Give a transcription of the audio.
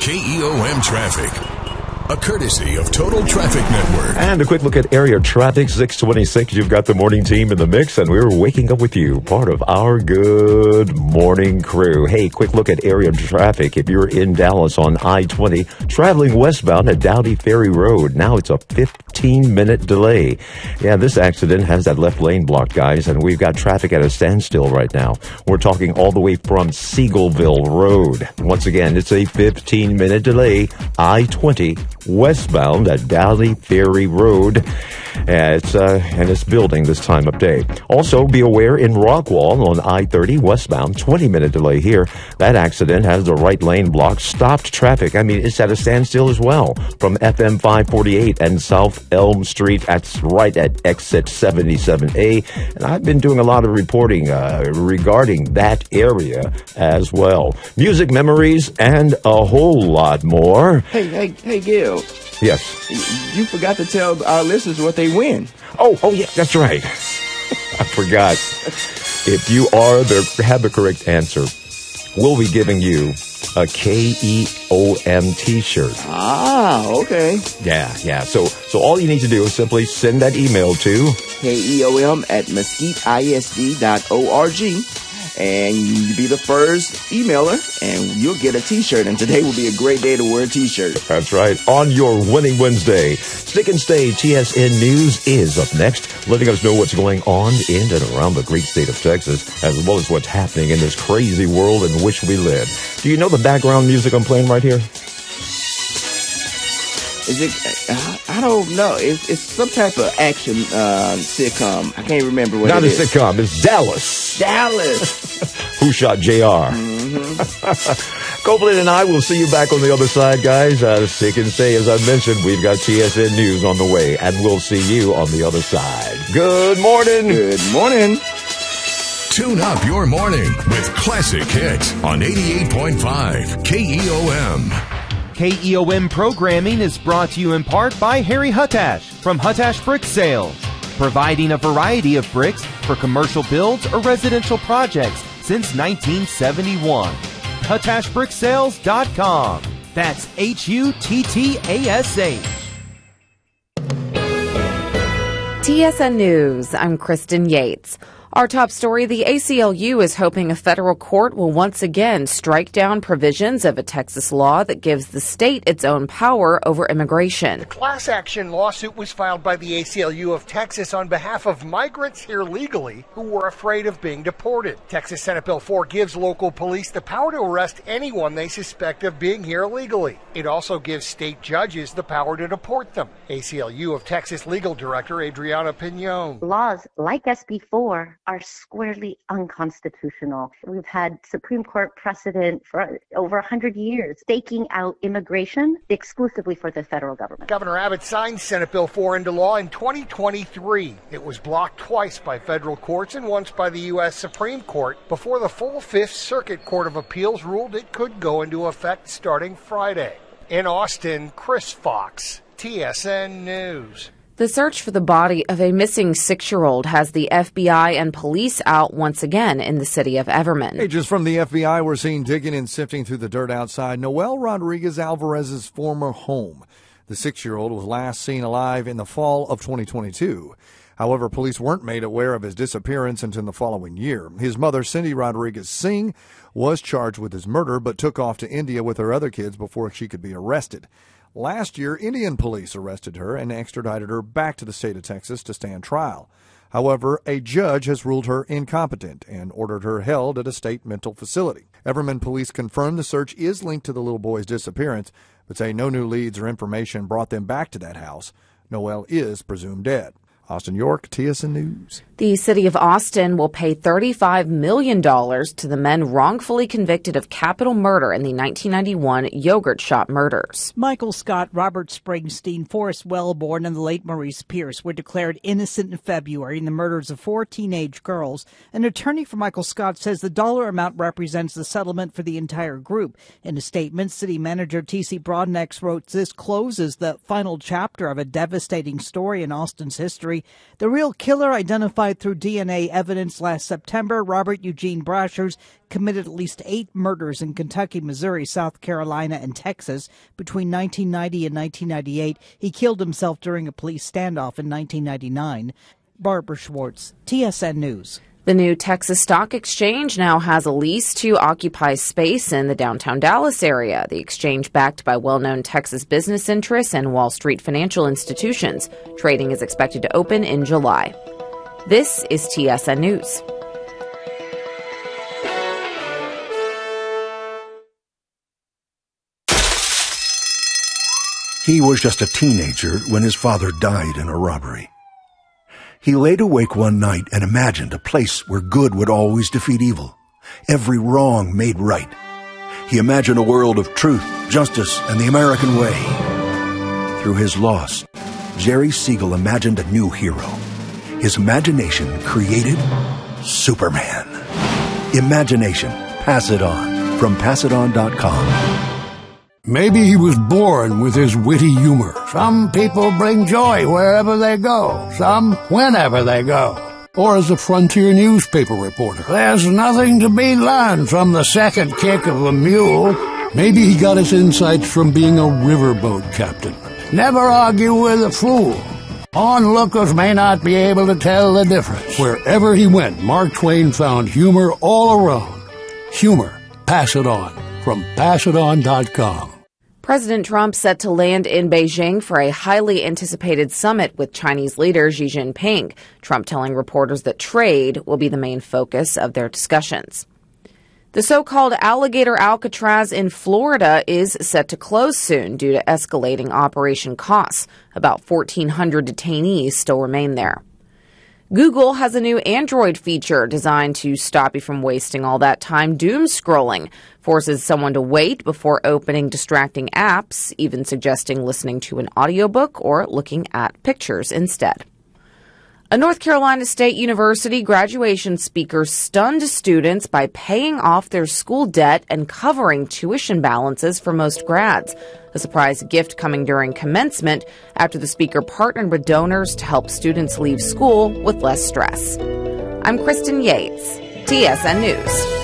KEOM traffic. A courtesy of Total Traffic Network. And a quick look at area traffic, 626. You've got the morning team in the mix, and we're waking up with you, part of our good morning crew. Hey, quick look at area traffic. If you're in Dallas on I-20, traveling westbound at Dowdy Ferry Road, now it's a 15-minute delay. Yeah, this accident has that left lane blocked, guys, and we've got traffic at a standstill right now. We're talking all the way from Seagullville Road. Once again, it's a 15-minute delay, I-20 westbound at Dowdy Ferry Road. And it's building this time of day. Also, be aware in Rockwall on I-30 westbound, 20-minute delay here. That accident has the right lane blocked, stopped traffic. I mean, it's at a standstill as well from FM 548 and South Elm Street. That's right at exit 77A. And I've been doing a lot of reporting regarding that area as well. Music memories and a whole lot more. Hey, Gil. Yes. You forgot to tell our listeners what they win. Oh, yeah, that's right. I forgot. If you have the correct answer, we'll be giving you a KEOM t-shirt. Ah, okay. Yeah. So all you need to do is simply send that email to KEOM@mesquiteisd.org. And you be the first emailer, and you'll get a t-shirt. And today will be a great day to wear a t-shirt. That's right. On your Winning Wednesday, Stick and Stay TSN News is up next, letting us know what's going on in and around the great state of Texas, as well as what's happening in this crazy world in which we live. Do you know the background music I'm playing right here? Is it? I don't know. It's some type of action sitcom. I can't remember what it is. Not a sitcom. It's Dallas. Who Shot JR? Copeland and I will see you back on the other side, guys. Stick and Stay, as I mentioned, we've got TSN News on the way, and we'll see you on the other side. Good morning. Good morning. Tune up your morning with classic hits on 88.5 KEOM. KEOM programming is brought to you in part by Harry Huttash from Huttash Brick Sales, providing a variety of bricks for commercial builds or residential projects since 1971. HuttashBrickSales.com. That's HUTTASH. TSN News, I'm Kristen Yates. Our top story, the ACLU is hoping a federal court will once again strike down provisions of a Texas law that gives the state its own power over immigration. The class action lawsuit was filed by the ACLU of Texas on behalf of migrants here legally who were afraid of being deported. Texas Senate Bill 4 gives local police the power to arrest anyone they suspect of being here illegally. It also gives state judges the power to deport them. ACLU of Texas Legal Director Adriana Pinon. Laws like SB 4 are squarely unconstitutional. We've had Supreme Court precedent for over 100 years staking out immigration exclusively for the federal government. Governor Abbott signed Senate Bill 4 into law in 2023. It was blocked twice by federal courts and once by the U.S. Supreme Court before the full Fifth Circuit Court of Appeals ruled it could go into effect starting Friday. In Austin, Chris Fox, TSN News. The search for the body of a missing 6-year-old has the FBI and police out once again in the city of Everman. Hey, just from the FBI, we're seen digging and sifting through the dirt outside Noel Rodriguez Alvarez's former home. The 6-year-old was last seen alive in the fall of 2022. However, police weren't made aware of his disappearance until the following year. His mother, Cindy Rodriguez Singh, was charged with his murder, but took off to India with her other kids before she could be arrested. Last year, Indian police arrested her and extradited her back to the state of Texas to stand trial. However, a judge has ruled her incompetent and ordered her held at a state mental facility. Everman police confirmed the search is linked to the little boy's disappearance, but say no new leads or information brought them back to that house. Noel is presumed dead. Austin York, TSN News. The city of Austin will pay $35 million to the men wrongfully convicted of capital murder in the 1991 yogurt shop murders. Michael Scott, Robert Springsteen, Forrest Wellborn, and the late Maurice Pierce were declared innocent in February in the murders of 4 teenage girls. An attorney for Michael Scott says the dollar amount represents the settlement for the entire group. In a statement, city manager T.C. Broadnax wrote, "This closes the final chapter of a devastating story in Austin's history. Missouri. The real killer, identified through DNA evidence last September, Robert Eugene Brashers, committed at least 8 murders in Kentucky, Missouri, South Carolina, and Texas between 1990 and 1998. He killed himself during a police standoff in 1999. Barbara Schwartz, TSN News. The new Texas Stock Exchange now has a lease to occupy space in the downtown Dallas area. The exchange, backed by well-known Texas business interests and Wall Street financial institutions. Trading is expected to open in July. This is TSN News. He was just a teenager when his father died in a robbery. He laid awake one night and imagined a place where good would always defeat evil, every wrong made right. He imagined a world of truth, justice, and the American way. Through his loss, Jerry Siegel imagined a new hero. His imagination created Superman. Imagination. Pass it on. From PassItOn.com. Maybe he was born with his witty humor. Some people bring joy wherever they go, some whenever they go. Or as a frontier newspaper reporter. There's nothing to be learned from the second kick of a mule. Maybe he got his insights from being a riverboat captain. Never argue with a fool. Onlookers may not be able to tell the difference. Wherever he went, Mark Twain found humor all around. Humor. Pass it on. From PassItOn.com. President Trump set to land in Beijing for a highly anticipated summit with Chinese leader Xi Jinping. Trump telling reporters that trade will be the main focus of their discussions. The so-called Alligator Alcatraz in Florida is set to close soon due to escalating operation costs. About 1,400 detainees still remain there. Google has a new Android feature designed to stop you from wasting all that time doom scrolling. Forces someone to wait before opening distracting apps, even suggesting listening to an audiobook or looking at pictures instead. A North Carolina State University graduation speaker stunned students by paying off their school debt and covering tuition balances for most grads. A surprise gift coming during commencement after the speaker partnered with donors to help students leave school with less stress. I'm Kristen Yates, TSN News.